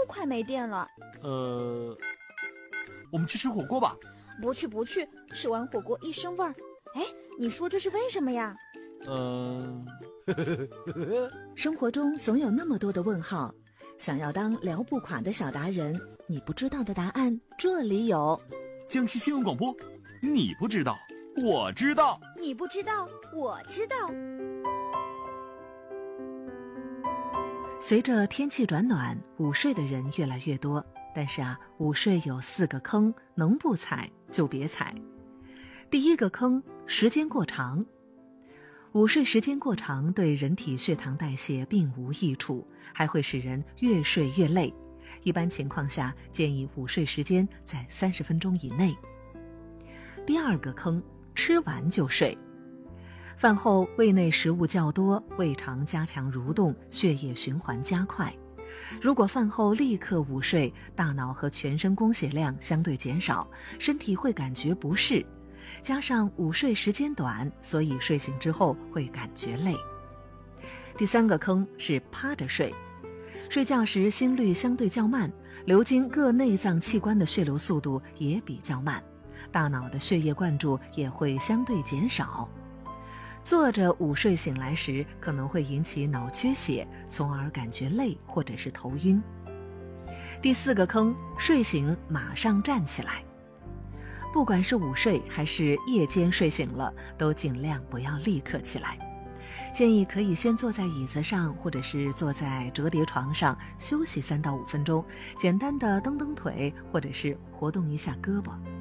快没电了。 我们去吃火锅吧。 不去，吃完火锅一身味儿。哎，你说这是为什么呀？ 生活中总有那么多的问号，想要当聊不垮的小达人，你不知道的答案这里有。 江西新闻广播，你不知道，我知道； 你不知道，我知道。 随着天气转暖，午睡的人越来越多，但是午睡有4个坑，能不踩就别踩。第一个坑，时间过长。午睡时间过长对人体血糖代谢并无益处，还会使人越睡越累。一般情况下，建议午睡时间在30分钟以内。第二个坑，吃完就睡。饭后胃内食物较多，胃肠加强蠕动，血液循环加快。如果饭后立刻午睡，大脑和全身供血量相对减少，身体会感觉不适。加上午睡时间短，所以睡醒之后会感觉累。第三个坑是趴着睡。睡觉时心率相对较慢，流经各内脏器官的血流速度也比较慢，大脑的血液灌注也会相对减少。坐着午睡醒来时，可能会引起脑缺血，从而感觉累或者是头晕。第四个坑，睡醒马上站起来。不管是午睡还是夜间睡醒了，都尽量不要立刻起来。建议可以先坐在椅子上，或者是坐在折叠床上休息3到5分钟，简单的蹬蹬腿，或者是活动一下胳膊。